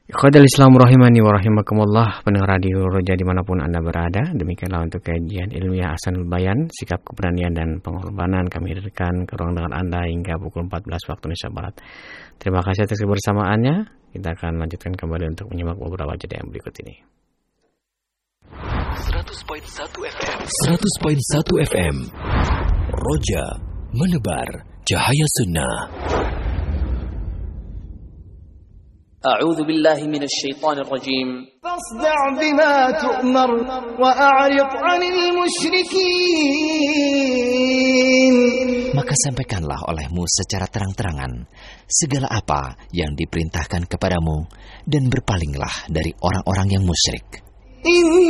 Ikhwatal Islam rahimani wa rahimakumullah, pendengar radio Roja dimanapun Anda berada. Demikianlah untuk kajian ilmiah Ahsanul Bayan, sikap keberanian dan pengorbanan kami hadirkan ke ruang dengan Anda hingga pukul 14 waktu Indonesia Barat. Terima kasih atas kebersamaannya. Kita akan lanjutkan kembali untuk menyimak beberapa jeda yang berikut ini. 100.1 FM Roja menebar cahaya sunnah. أعوذ بالله من الشيطان الرجيم فاصدع بما تؤمر وأعرض عن المشركين. Maka sampaikanlah olehmu secara terang-terangan segala apa yang diperintahkan kepadamu dan berpalinglah dari orang-orang yang musyrik.